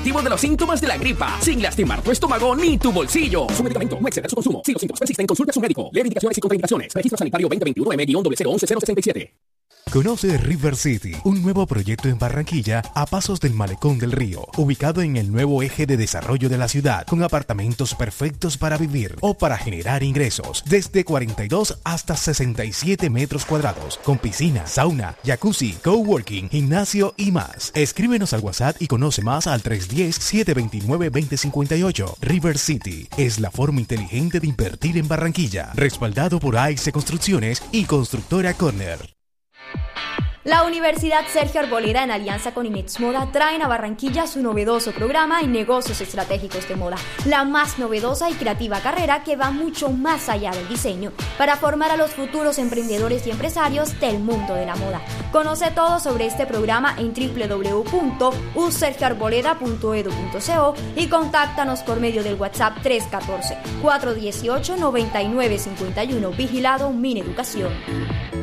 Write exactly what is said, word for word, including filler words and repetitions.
efectivo de los síntomas de la gripa, sin lastimar tu estómago ni tu bolsillo. Su medicamento, no exceder su consumo. Si los síntomas persisten, consulte a su médico. Lee indicaciones y contraindicaciones. Registro sanitario veinte veintiuno M cero cero once cero sesenta y siete. Conoce River City, un nuevo proyecto en Barranquilla a pasos del Malecón del Río, ubicado en el nuevo eje de desarrollo de la ciudad, con apartamentos perfectos para vivir o para generar ingresos, desde cuarenta y dos hasta sesenta y siete metros cuadrados, con piscina, sauna, jacuzzi, coworking, gimnasio y más. Escríbenos al WhatsApp y conoce más al tres uno cero, siete dos nueve, dos cero cinco ocho. River City es la forma inteligente de invertir en Barranquilla, respaldado por A I C E Construcciones y Constructora Corner. La Universidad Sergio Arboleda, en alianza con Inex Moda, traen a Barranquilla su novedoso programa en negocios estratégicos de moda, la más novedosa y creativa carrera que va mucho más allá del diseño, para formar a los futuros emprendedores y empresarios del mundo de la moda. Conoce todo sobre este programa en doble u doble u doble u punto u sergio arboleda punto edu punto co y contáctanos por medio del WhatsApp tres uno cuatro, cuatro uno ocho, nueve nueve cinco uno, vigilado Mineducación.